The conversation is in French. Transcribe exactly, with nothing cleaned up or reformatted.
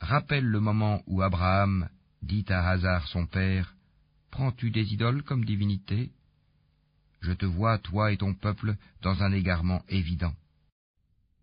Rappelle le moment où Abraham dit à Hazar son père, « Prends-tu des idoles comme divinités ? Je te vois, toi et ton peuple, dans un égarement évident. »